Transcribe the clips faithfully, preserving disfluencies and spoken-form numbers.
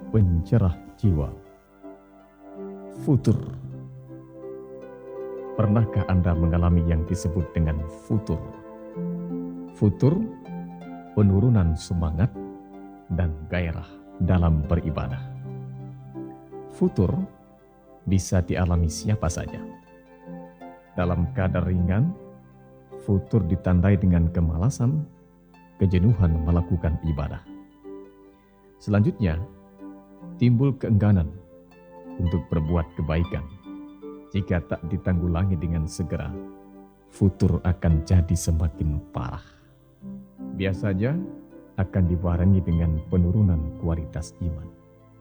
pencerah jiwa. Futur. Pernahkah Anda mengalami yang disebut dengan futur? Futur, penurunan semangat dan gairah dalam beribadah. Futur bisa dialami siapa saja. Dalam kadar ringan, futur ditandai dengan kemalasan, kejenuhan melakukan ibadah. Selanjutnya, timbul keengganan untuk berbuat kebaikan. Jika tak ditanggulangi dengan segera, futur akan jadi semakin parah. Biasanya akan dibarengi dengan penurunan kualitas iman.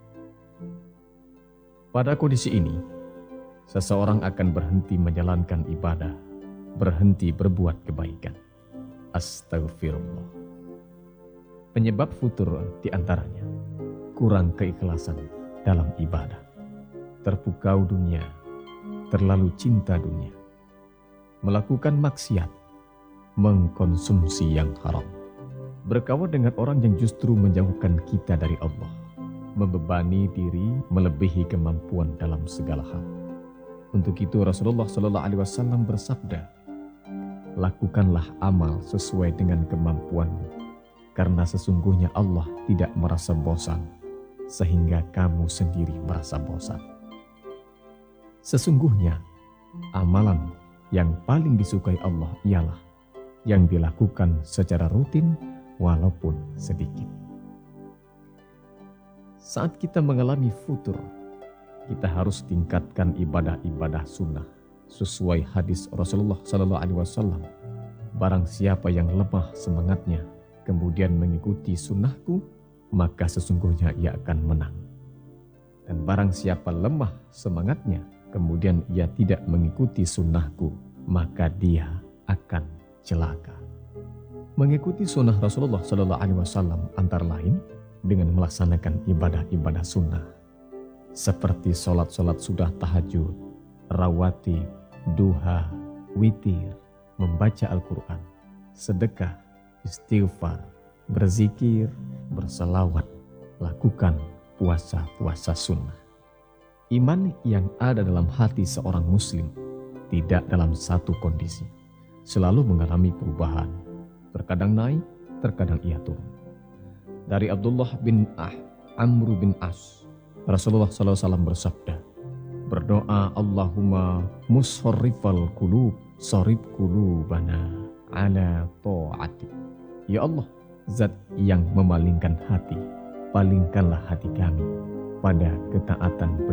Pada kondisi ini, seseorang akan berhenti menjalankan ibadah, berhenti berbuat kebaikan. Astagfirullah. Penyebab futur diantaranya kurang keikhlasan dalam ibadah, terpukau dunia, terlalu cinta dunia, melakukan maksiat, mengkonsumsi yang haram, berkawan dengan orang yang justru menjauhkan kita dari Allah, membebani diri melebihi kemampuan dalam segala hal. Untuk itu Rasulullah Shallallahu Alaihi Wasallam bersabda, lakukanlah amal sesuai dengan kemampuanmu, karena sesungguhnya Allah tidak merasa bosan, sehingga kamu sendiri merasa bosan. Sesungguhnya, amalan yang paling disukai Allah ialah yang dilakukan secara rutin walaupun sedikit. Saat kita mengalami futur, kita harus tingkatkan ibadah-ibadah sunnah sesuai hadis Rasulullah Sallallahu Alaihi Wasallam. Barang siapa yang lemah semangatnya kemudian mengikuti sunnahku, maka sesungguhnya ia akan menang. Dan barang siapa lemah semangatnya kemudian ia tidak mengikuti sunnahku, maka dia akan celaka. Mengikuti sunnah Rasulullah Sallallahu Alaihi Wasallam antara lain dengan melaksanakan ibadah-ibadah sunnah seperti sholat-sholat sudah tahajud, rawatib, duha, witir, membaca Al-Quran, sedekah, istighfar, berzikir, berselawat, lakukan puasa-puasa sunnah. Iman yang ada dalam hati seorang muslim tidak dalam satu kondisi, selalu mengalami perubahan, terkadang naik, terkadang ia turun. Dari Abdullah bin Ah, Amr bin As, Rasulullah Sallallahu Alaihi Wasallam bersabda, berdoa, Allahumma musharrifal qulub, sharif qulubana ala ta'atik. Ya Allah, zat yang memalingkan hati, palingkanlah hati kami pada ketaatan